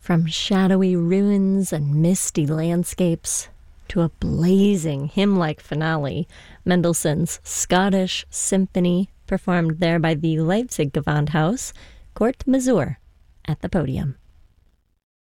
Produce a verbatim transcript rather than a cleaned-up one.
From shadowy ruins and misty landscapes to a blazing hymn-like finale, Mendelssohn's Scottish Symphony, performed there by the Leipzig Gewandhaus, Kurt Masur, at the podium.